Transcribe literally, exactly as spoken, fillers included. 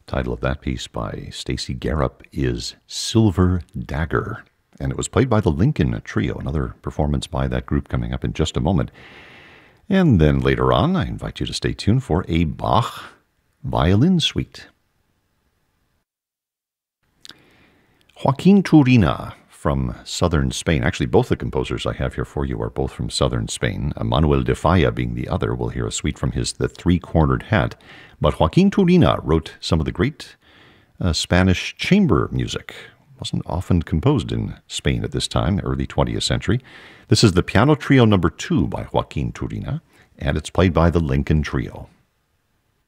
Title of that piece by Stacy Garup is Silver Dagger, and it was played by the Lincoln Trio, another performance by that group coming up in just a moment. And then later on, I invite you to stay tuned for a Bach violin suite. Joaquin Turina from southern Spain. Actually, both the composers I have here for you are both from southern Spain. Manuel de Falla being the other. We'll hear a suite from his The Three-Cornered Hat. But Joaquin Turina wrote some of the great uh, Spanish chamber music. Wasn't often composed in Spain at this time, the early twentieth century. This is the Piano Trio number two by Joaquin Turina, and it's played by the Lincoln Trio.